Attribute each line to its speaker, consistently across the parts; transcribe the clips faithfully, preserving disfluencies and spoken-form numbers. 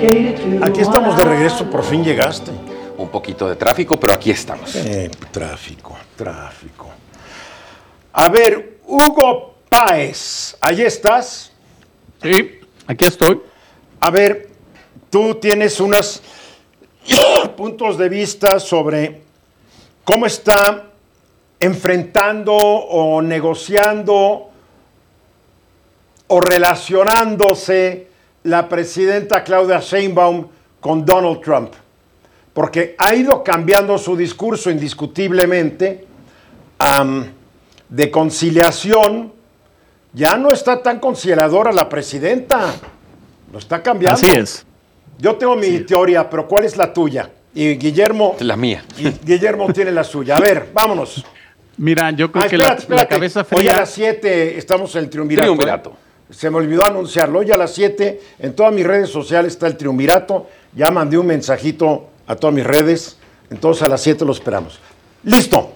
Speaker 1: Aquí estamos de regreso, por fin llegaste.
Speaker 2: Un poquito de tráfico, pero aquí estamos.
Speaker 1: Eh, tráfico, tráfico. A ver, Hugo Páez, ¿ahí estás?
Speaker 3: Sí, aquí estoy.
Speaker 1: A ver, tú tienes unos puntos de vista sobre cómo está enfrentando o negociando o relacionándose la presidenta Claudia Sheinbaum con Donald Trump. Porque ha ido cambiando su discurso indiscutiblemente um, de conciliación. Ya no está tan conciliadora la presidenta. Lo está cambiando.
Speaker 3: Así es.
Speaker 1: Yo tengo mi
Speaker 3: sí.
Speaker 1: teoría, pero ¿cuál es la tuya? Y Guillermo...
Speaker 2: La mía.
Speaker 1: Y Guillermo tiene la suya. A ver, vámonos.
Speaker 3: Mira, yo creo
Speaker 1: Ah,
Speaker 3: que
Speaker 1: espérate,
Speaker 3: la,
Speaker 1: espérate.
Speaker 3: la cabeza fría...
Speaker 1: Hoy a las siete estamos en el Triunvirato.
Speaker 2: Triunvirato.
Speaker 1: ¿eh? Se me olvidó anunciarlo. Hoy a las siete en todas mis redes sociales está el Triunvirato. Ya mandé un mensajito a todas mis redes. Entonces a las siete lo esperamos. ¡Listo!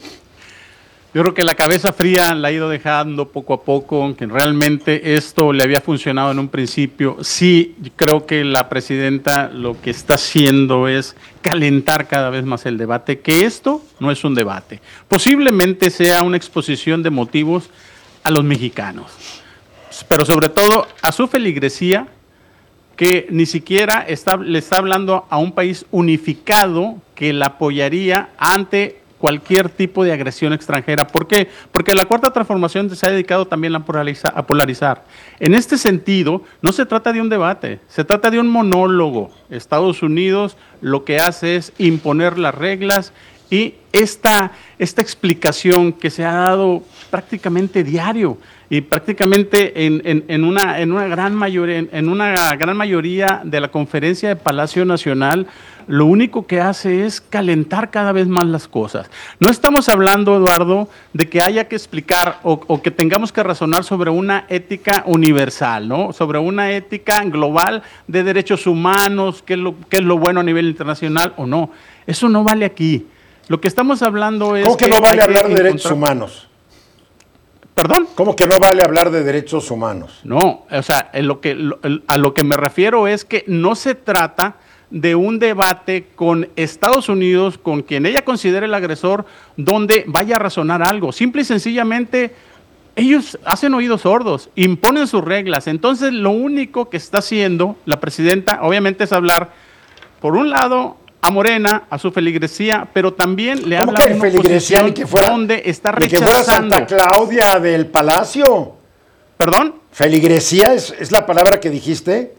Speaker 3: Yo creo que la cabeza fría la ha ido dejando poco a poco, que realmente esto le había funcionado en un principio. Sí, creo que la presidenta lo que está haciendo es calentar cada vez más el debate, que esto no es un debate. Posiblemente sea una exposición de motivos a los mexicanos, pero sobre todo a su feligresía, que ni siquiera está, le está hablando a un país unificado que la apoyaría ante cualquier tipo de agresión extranjera. ¿Por qué? Porque la Cuarta Transformación se ha dedicado también a polarizar, a polarizar. En este sentido, no se trata de un debate, se trata de un monólogo. Estados Unidos lo que hace es imponer las reglas y esta, esta explicación que se ha dado prácticamente diario y prácticamente en, en, en, una, en, una gran mayoría, en, en una gran mayoría de la conferencia de Palacio Nacional, lo único que hace es calentar cada vez más las cosas. No estamos hablando, Eduardo, de que haya que explicar o, o que tengamos que razonar sobre una ética universal, ¿no? Sobre una ética global de derechos humanos, qué es lo, qué es lo bueno a nivel internacional o no. Eso no vale aquí. Lo que estamos hablando es...
Speaker 1: ¿Cómo que, que no vale hablar de encontrar... derechos humanos?
Speaker 3: ¿Perdón?
Speaker 1: ¿Cómo que no vale hablar de derechos humanos?
Speaker 3: No, o sea, en lo que, a lo que me refiero es que no se trata de un debate con Estados Unidos, con quien ella considere el agresor, donde vaya a razonar algo. Simple y sencillamente, ellos hacen oídos sordos, imponen sus reglas. Entonces, lo único que está haciendo la presidenta, obviamente, es hablar, por un lado, a Morena, a su feligresía, pero también le habla a una
Speaker 1: feligresía ni que fuera,
Speaker 3: donde está
Speaker 1: ni
Speaker 3: rechazando.
Speaker 1: que fuera Santa Claudia del Palacio.
Speaker 3: ¿Perdón?
Speaker 1: ¿Feligresía es, es la palabra que dijiste?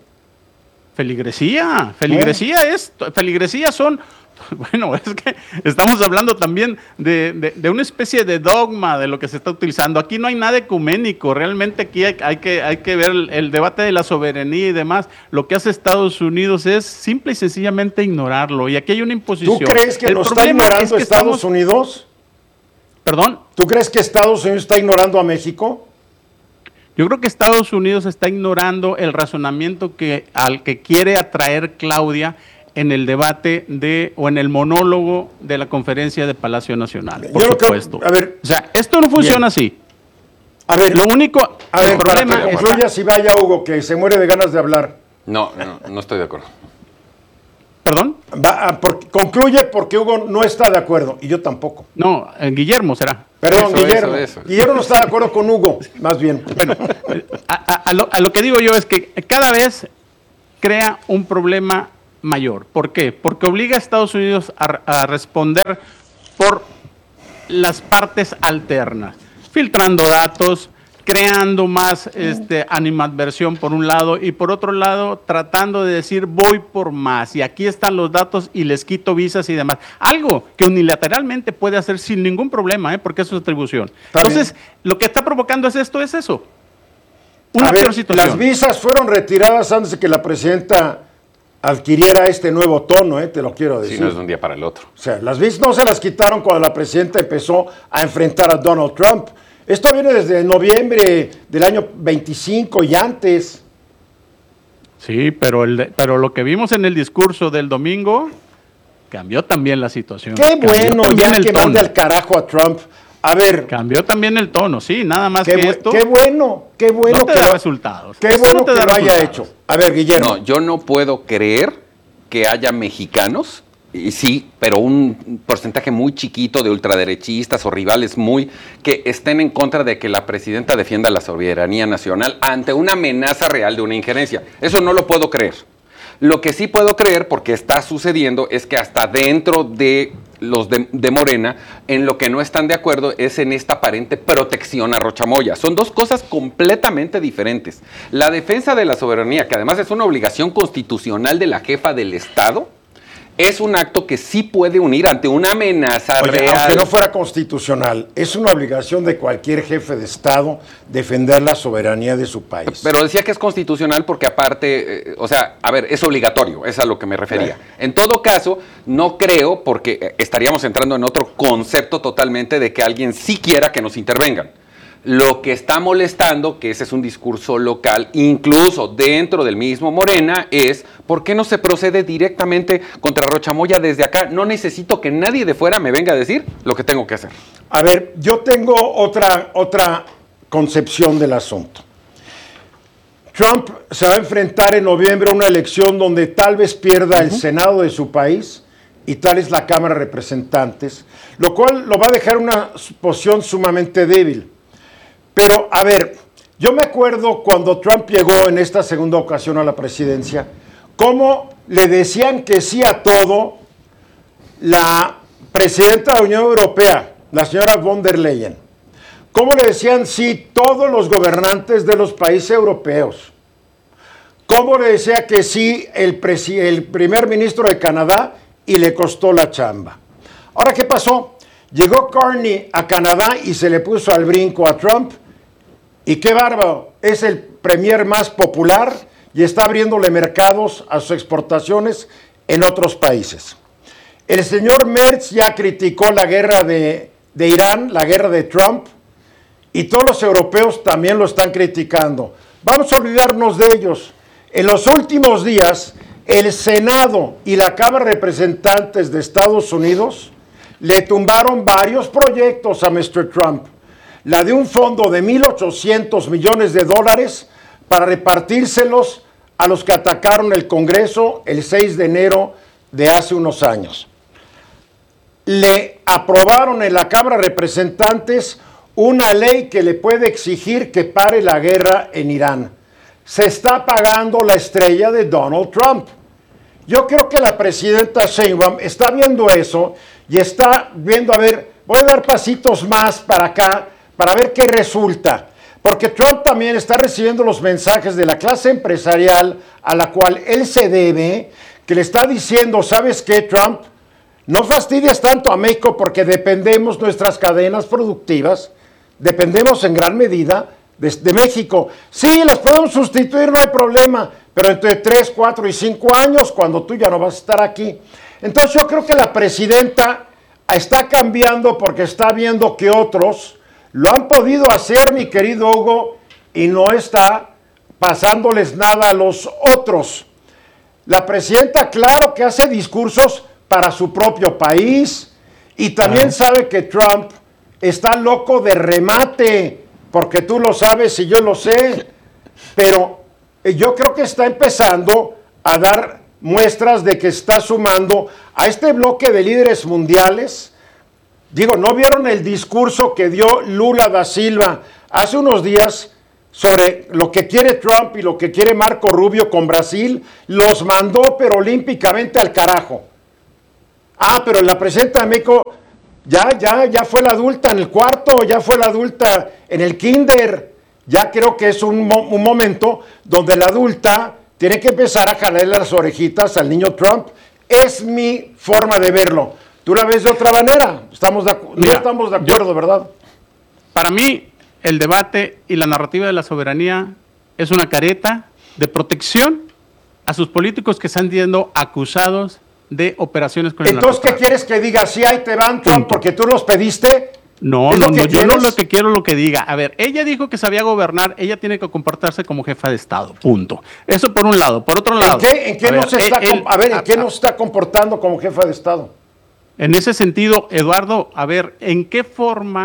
Speaker 3: Feligresía, feligresía ¿Eh? es, feligresía son, bueno, es que estamos hablando también de, de, de una especie de dogma de lo que se está utilizando. Aquí no hay nada ecuménico, realmente aquí hay, hay, que, hay que ver el, el debate de la soberanía y demás. Lo que hace Estados Unidos es simple y sencillamente ignorarlo, y aquí hay una imposición.
Speaker 1: ¿Tú crees que
Speaker 3: el
Speaker 1: lo está ignorando
Speaker 3: es que
Speaker 1: Estados
Speaker 3: estamos,
Speaker 1: Unidos?
Speaker 3: ¿Perdón?
Speaker 1: ¿Tú crees que Estados Unidos está ignorando a México?
Speaker 3: Yo creo que Estados Unidos está ignorando el razonamiento que, al que quiere atraer Claudia en el debate de o en el monólogo de la conferencia de Palacio Nacional, por
Speaker 1: Yo no
Speaker 3: supuesto.
Speaker 1: Creo, a ver,
Speaker 3: o sea, esto no funciona bien. así.
Speaker 1: A ver,
Speaker 3: lo único,
Speaker 1: a ver,
Speaker 3: el problema
Speaker 1: para que
Speaker 3: es
Speaker 1: concluya si vaya Hugo, que se muere de ganas de hablar.
Speaker 2: No, no, no estoy de acuerdo.
Speaker 3: ¿Perdón?
Speaker 1: Va, por, concluye porque Hugo no está de acuerdo y yo tampoco.
Speaker 3: No, eh, Guillermo será.
Speaker 1: Perdón,
Speaker 2: eso,
Speaker 1: Guillermo.
Speaker 2: Eso, eso.
Speaker 1: Guillermo no está de acuerdo con Hugo, más bien.
Speaker 3: Bueno, a, a, a, lo, a lo que digo yo es que cada vez crea un problema mayor. ¿Por qué? Porque obliga a Estados Unidos a, a responder por las partes alternas, filtrando datos, creando más este, animadversión por un lado y por otro lado tratando de decir voy por más y aquí están los datos y les quito visas y demás. Algo que unilateralmente puede hacer sin ningún problema, ¿eh? Porque es su atribución. Está Entonces, bien. Lo que está provocando es esto, es eso. Una
Speaker 1: a ver,
Speaker 3: peor situación.
Speaker 1: Las visas fueron retiradas antes de que la presidenta adquiriera este nuevo tono, ¿eh? Te lo quiero decir.
Speaker 2: Sí, no es de un día para el otro.
Speaker 1: O sea, las visas no se las quitaron cuando la presidenta empezó a enfrentar a Donald Trump. Esto viene desde noviembre del año veinticinco y antes.
Speaker 3: Sí, pero, el, pero lo que vimos en el discurso del domingo cambió también la situación.
Speaker 1: Qué bueno, ya que mande al carajo a Trump. A ver.
Speaker 3: Cambió también el tono, sí, nada más
Speaker 1: qué
Speaker 3: que
Speaker 1: bu-
Speaker 3: esto.
Speaker 1: Qué bueno, qué bueno
Speaker 3: no te
Speaker 1: que
Speaker 3: da
Speaker 1: lo,
Speaker 3: resultados.
Speaker 1: Qué
Speaker 3: Esto
Speaker 1: bueno
Speaker 3: no te
Speaker 1: que
Speaker 3: da
Speaker 1: lo haya
Speaker 3: resultados.
Speaker 1: hecho. A ver, Guillermo.
Speaker 2: No, yo no puedo creer que haya mexicanos, y sí, pero un porcentaje muy chiquito de ultraderechistas o rivales muy que estén en contra de que la presidenta defienda la soberanía nacional ante una amenaza real de una injerencia. Eso no lo puedo creer. Lo que sí puedo creer, porque está sucediendo, es que hasta dentro de los de, de Morena, en lo que no están de acuerdo es en esta aparente protección a Rocha Moya. Son dos cosas completamente diferentes. La defensa de la soberanía, que además es una obligación constitucional de la jefa del Estado, es un acto que sí puede unir ante una amenaza
Speaker 1: Oye,
Speaker 2: real.
Speaker 1: aunque no fuera constitucional, es una obligación de cualquier jefe de Estado defender la soberanía de su país.
Speaker 2: Pero decía que es constitucional porque aparte, eh, o sea, a ver, es obligatorio, es a lo que me refería. En todo caso, no creo, porque eh, estaríamos entrando en otro concepto totalmente de que alguien sí quiera que nos intervengan. Lo que está molestando, que ese es un discurso local, incluso dentro del mismo Morena, es ¿por qué no se procede directamente contra Rocha Moya desde acá? No necesito que nadie de fuera me venga a decir lo que tengo que hacer.
Speaker 1: A ver, yo tengo otra, otra concepción del asunto. Trump se va a enfrentar en noviembre a una elección donde tal vez pierda uh-huh. el Senado de su país y tal es la Cámara de Representantes, lo cual lo va a dejar en una posición sumamente débil. Pero, a ver, yo me acuerdo cuando Trump llegó en esta segunda ocasión a la presidencia, cómo le decían que sí a todo la presidenta de la Unión Europea, la señora von der Leyen. Cómo le decían sí todos los gobernantes de los países europeos. Cómo le decía que sí el, presi- el primer ministro de Canadá y le costó la chamba. Ahora, ¿qué pasó? Llegó Carney a Canadá y se le puso al brinco a Trump. Y qué bárbaro, es el premier más popular y está abriéndole mercados a sus exportaciones en otros países. El señor Merz ya criticó la guerra de, de Irán, la guerra de Trump, y todos los europeos también lo están criticando. Vamos a olvidarnos de ellos. En los últimos días, el Senado y la Cámara de Representantes de Estados Unidos le tumbaron varios proyectos a mister Trump. La de un fondo de mil ochocientos millones de dólares para repartírselos a los que atacaron el Congreso el seis de enero de hace unos años. Le aprobaron en la Cámara de Representantes una ley que le puede exigir que pare la guerra en Irán. Se está pagando la estrella de Donald Trump. Yo creo que la presidenta Sheinbaum está viendo eso y está viendo, a ver, voy a dar pasitos más para acá, para ver qué resulta, porque Trump también está recibiendo los mensajes de la clase empresarial a la cual él se debe, que le está diciendo, ¿sabes qué, Trump? No fastidies tanto a México porque dependemos nuestras cadenas productivas, dependemos en gran medida de, de México. Sí, las podemos sustituir, no hay problema, pero entre tres, cuatro y cinco años, cuando tú ya no vas a estar aquí. Entonces yo creo que la presidenta está cambiando porque está viendo que otros lo han podido hacer, mi querido Hugo, y no está pasándoles nada a los otros. La presidenta, claro que hace discursos para su propio país y también ah. sabe que Trump está loco de remate, porque tú lo sabes y yo lo sé, pero yo creo que está empezando a dar muestras de que está sumando a este bloque de líderes mundiales. Digo, ¿no vieron el discurso que dio Lula da Silva hace unos días sobre lo que quiere Trump y lo que quiere Marco Rubio con Brasil? Los mandó, pero olímpicamente al carajo. Ah, pero la presidenta de México ya, ya, ya fue la adulta en el cuarto, ya fue la adulta en el kinder. Ya creo que es un, mo- un momento donde la adulta tiene que empezar a jalarle las orejitas al niño Trump. Es mi forma de verlo. ¿Tú la ves de otra manera? Estamos de acu- Mira, no estamos de acuerdo, yo, ¿verdad?
Speaker 3: Para mí, el debate y la narrativa de la soberanía es una careta de protección a sus políticos que están siendo acusados de operaciones con el
Speaker 1: Entonces, ¿qué quieres que diga? Si ahí te van, Trump, porque tú los pediste.
Speaker 3: No, no, no, yo no lo que quiero lo que diga. A ver, ella dijo que sabía gobernar, ella tiene que comportarse como jefa de Estado, punto. Eso por un lado. Por otro lado.
Speaker 1: ¿En qué, en qué
Speaker 3: a
Speaker 1: no
Speaker 3: ver,
Speaker 1: se está,
Speaker 3: él,
Speaker 1: a ver, ¿en
Speaker 3: a,
Speaker 1: qué no se está comportando como jefa de Estado?
Speaker 3: En ese sentido, Eduardo, a ver, ¿en qué forma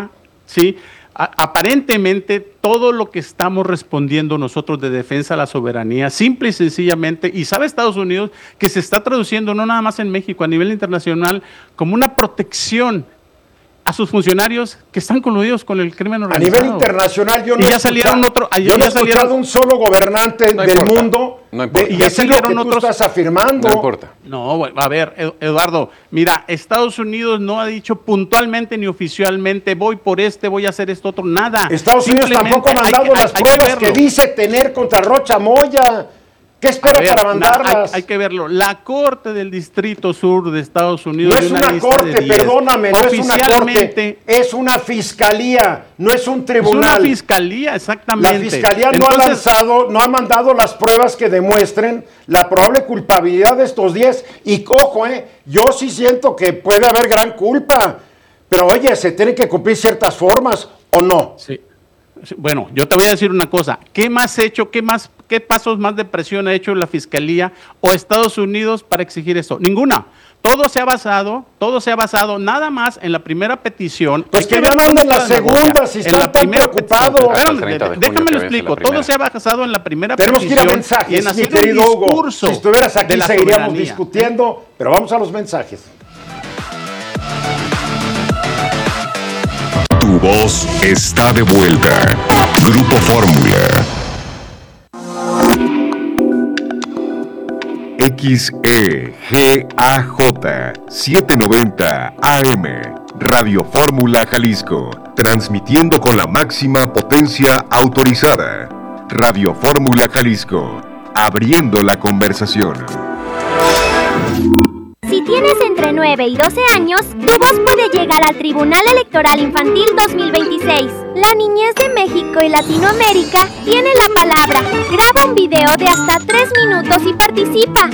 Speaker 3: ¿sí? A- aparentemente, todo lo que estamos respondiendo nosotros de defensa a la soberanía, simple y sencillamente, y sabe Estados Unidos que se está traduciendo no nada más en México, a nivel internacional, como una protección a sus funcionarios que están coludidos con el crimen
Speaker 1: A
Speaker 3: organizado.
Speaker 1: nivel internacional, yo no
Speaker 3: Y ya
Speaker 1: he
Speaker 3: salieron
Speaker 1: escuchado,
Speaker 3: otro-
Speaker 1: yo no
Speaker 3: ya
Speaker 1: he escuchado
Speaker 3: salieron-
Speaker 1: un solo gobernante
Speaker 2: No
Speaker 1: del
Speaker 2: importa,
Speaker 1: mundo
Speaker 2: no importa.
Speaker 1: de-
Speaker 3: Y ya
Speaker 1: decir lo
Speaker 3: salieron
Speaker 1: que tú
Speaker 3: otros-
Speaker 1: estás afirmando.
Speaker 2: No importa.
Speaker 3: No, a ver, Ed- Eduardo, mira, Estados Unidos no ha dicho puntualmente ni oficialmente, voy por este, voy a hacer esto otro, nada.
Speaker 1: Estados Unidos
Speaker 3: Simplemente
Speaker 1: tampoco ha
Speaker 3: hay
Speaker 1: mandado
Speaker 3: que- hay-
Speaker 1: las
Speaker 3: hay que
Speaker 1: pruebas que,
Speaker 3: verlo.
Speaker 1: dice tener contra Rocha Moya. ¿Qué espera
Speaker 3: A ver,
Speaker 1: para
Speaker 3: na-
Speaker 1: mandarlas?
Speaker 3: hay, hay que verlo. La Corte del Distrito Sur de Estados Unidos.
Speaker 1: No es
Speaker 3: de
Speaker 1: una
Speaker 3: lista
Speaker 1: corte,
Speaker 3: de diez,
Speaker 1: perdóname, no es una
Speaker 3: oficialmente,
Speaker 1: corte, es una fiscalía, no es un
Speaker 3: es
Speaker 1: tribunal.
Speaker 3: una fiscalía, exactamente.
Speaker 1: La fiscalía no
Speaker 3: Entonces,
Speaker 1: ha lanzado, no ha mandado las pruebas que demuestren la probable culpabilidad de estos diez. Y ojo, eh, yo sí siento que puede haber gran culpa, pero oye, se tienen que cumplir ciertas formas, ¿o no?
Speaker 3: Sí. Sí, bueno, yo te voy a decir una cosa. ¿Qué más hecho, qué más, qué pasos más de presión ha hecho la Fiscalía o Estados Unidos para exigir esto? Ninguna. Todo se ha basado, todo se ha basado nada más en la primera petición.
Speaker 1: Pues
Speaker 3: Hay
Speaker 1: que
Speaker 3: ver
Speaker 1: ya manden
Speaker 3: toda
Speaker 1: la
Speaker 3: demagogia.
Speaker 1: segunda, si
Speaker 3: En
Speaker 1: están
Speaker 3: la
Speaker 1: tan
Speaker 3: primera
Speaker 1: preocupados.
Speaker 3: petición.
Speaker 2: Hasta el
Speaker 3: Espérame,
Speaker 2: treinta de junio
Speaker 3: déjame
Speaker 2: que
Speaker 3: lo
Speaker 2: vence la
Speaker 3: explico.
Speaker 2: primera.
Speaker 3: Todo se ha basado en la primera
Speaker 1: Tenemos que ir a
Speaker 3: petición y
Speaker 1: mensajes,
Speaker 3: en
Speaker 1: mi
Speaker 3: hacer
Speaker 1: querido
Speaker 3: un
Speaker 1: Hugo.
Speaker 3: discurso
Speaker 1: Si estuvieras
Speaker 3: de
Speaker 1: aquí
Speaker 3: la
Speaker 1: seguiríamos
Speaker 3: soberanía.
Speaker 1: discutiendo, pero vamos a los mensajes.
Speaker 4: Tu voz está de vuelta. Grupo Fórmula. X E G A J setecientos noventa A M. Radio Fórmula Jalisco. Transmitiendo con la máxima potencia autorizada. Radio Fórmula Jalisco. Abriendo la conversación.
Speaker 5: Si tienes entre nueve y doce años, tu voz puede llegar al Tribunal Electoral Infantil dos mil veintiséis. La niñez de México y Latinoamérica tiene la palabra. Graba un video de hasta tres minutos y participa.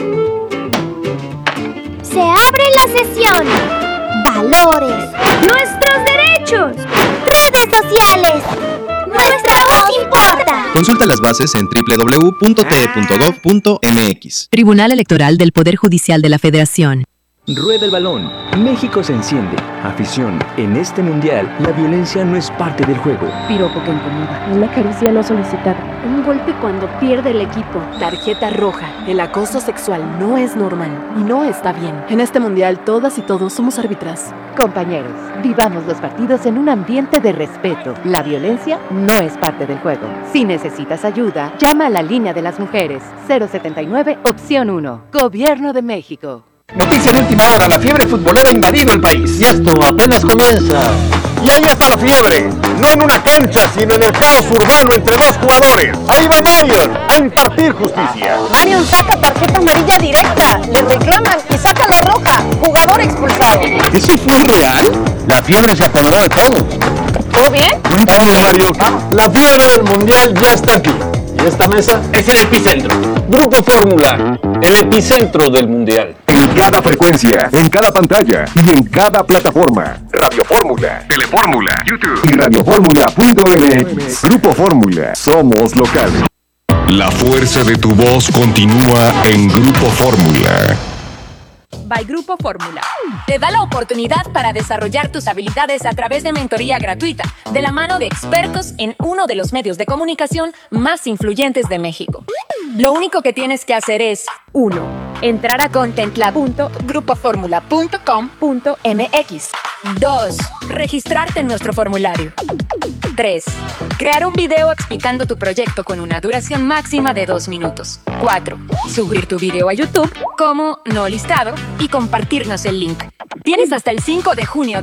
Speaker 5: Se abre la sesión. Valores. Nuestros derechos. Redes sociales. Nuestra voz importa.
Speaker 6: Consulta las bases en doble u doble u doble u punto t e punto gov punto m x.
Speaker 7: Tribunal Electoral del Poder Judicial de la Federación.
Speaker 8: Rueda el balón. México se enciende. Afición. En este mundial, la violencia no es parte del juego.
Speaker 9: Piropo que incomoda. Una caricia no solicitada. Un golpe cuando pierde el equipo. Tarjeta roja. El acoso sexual no es normal y no está bien. En este mundial, todas y todos somos árbitras.
Speaker 10: Compañeros, vivamos los partidos en un ambiente de respeto. La violencia no es parte del juego. Si necesitas ayuda, llama a la línea de las mujeres. cero setenta y nueve, opción uno. Gobierno de México.
Speaker 11: Noticia de última hora, la fiebre futbolera ha invadido el país. Y esto apenas comienza. Y ahí está la fiebre, no en una cancha, sino en el caos urbano entre dos jugadores. Ahí va Mayon a impartir justicia.
Speaker 12: Marion saca tarjeta amarilla directa, le reclaman y saca la roja, jugador expulsado.
Speaker 11: ¿Eso fue real? La fiebre se apoderó de todos.
Speaker 12: ¿Todo bien?
Speaker 11: Cuéntame, Mario. La fiebre del mundial ya está aquí. Y esta mesa es el epicentro. Grupo Fórmula, el epicentro del mundial.
Speaker 4: En cada frecuencia, en cada pantalla y en cada plataforma. Radio Fórmula, Telefórmula, YouTube y radiofórmula punto m x. Grupo Fórmula, somos locales. La fuerza de tu voz continúa en Grupo Fórmula.
Speaker 13: By Grupo Fórmula. Te da la oportunidad para desarrollar tus habilidades a través de mentoría gratuita, de la mano de expertos en uno de los medios de comunicación más influyentes de México. Lo único que tienes que hacer es uno. Entrar a contentlab punto grupo fórmula punto com punto m x. dos. Registrarte en nuestro formulario. tres. Crear un video explicando tu proyecto con una duración máxima de dos minutos. cuatro. Subir tu video a YouTube como no listado y compartirnos el link. Tienes hasta el cinco de junio